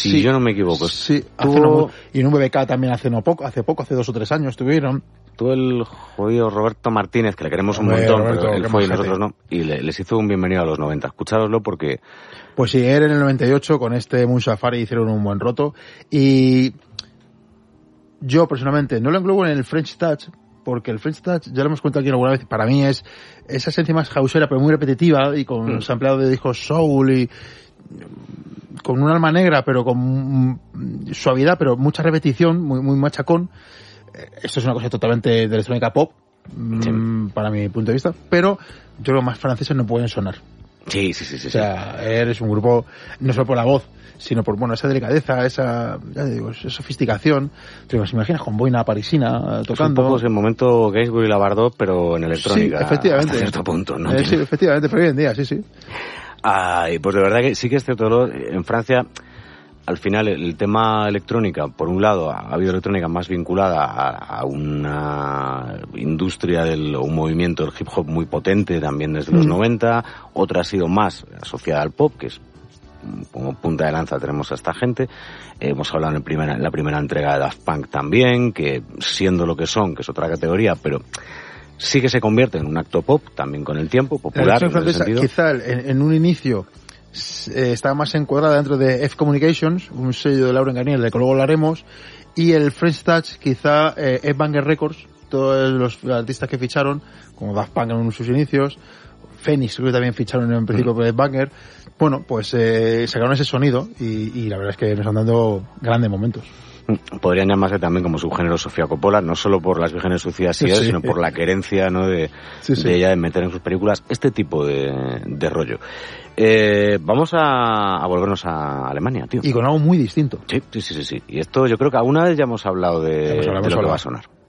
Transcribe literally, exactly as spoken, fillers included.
si sí, yo no me equivoco. Sí, tuvo... hace no, y en un B B K también hace no poco, hace poco, hace dos o tres años tuvieron. Tuvo el jodido Roberto Martínez, que le queremos un Hombre, montón, Roberto, pero él fue y nosotros no, y le, les hizo un bienvenido a los noventa. Escuchároslo porque... Pues sí, él en el noventa y ocho con este Moon Safari hicieron un buen roto, y yo personalmente no lo englobo en el French Touch, porque el French Touch, ya lo hemos contado aquí alguna vez, para mí es esa esencia más houseera, pero muy repetitiva, y con mm. sampleado de discos soul, y con un alma negra, pero con suavidad, pero mucha repetición, muy, muy machacón. Esto es una cosa totalmente de electrónica pop, sí. mmm, para mi punto de vista, pero yo creo que más franceses no pueden sonar. Sí, sí, sí, sí. O sea, sí. eres un grupo, no solo por la voz, sino por, bueno, esa delicadeza, esa, ya digo, esa sofisticación. Te lo imaginas con boina parisina tocando. Es un poco el momento Gainsbourg y Labardot, pero en electrónica. Sí, efectivamente. Hasta cierto punto, ¿no? Eh, sí, efectivamente, pero hoy en día, sí, sí. Ay, pues de verdad que sí que es cierto, en Francia, al final el tema electrónica, por un lado, ha habido electrónica más vinculada a, a una industria del, o un movimiento del hip hop muy potente también desde mm. los noventa, otra ha sido más asociada al pop, que es como punta de lanza tenemos a esta gente. Eh, hemos hablado en, primera, en la primera entrega de Daft Punk también, que siendo lo que son, que es otra categoría, pero sí que se convierte en un acto pop, también con el tiempo, popular. La francesa, quizá en, en un inicio eh, estaba más encuadrada dentro de F Communications, un sello de Lauren Garnier, del que luego hablaremos, y el French Touch, quizá eh, F Banger Records, todos los artistas que ficharon, como Daft Punk en sus inicios, Phoenix, creo que también ficharon en principio por F Banger. Bueno, pues eh, sacaron ese sonido y, y la verdad es que nos están dando grandes momentos. Podrían llamarse también como subgénero Sofía Coppola, no solo por las Vírgenes Suicidas, sí, sí. sino por la querencia, ¿no?, de, sí, sí. de ella de meter en sus películas este tipo de, de rollo. Eh, vamos a, a volvernos a Alemania, tío. Y con algo muy distinto. Sí, sí, sí, sí, sí. Y esto yo creo que alguna vez ya hemos hablado de, hemos hablado, de lo hemos que va a sonar.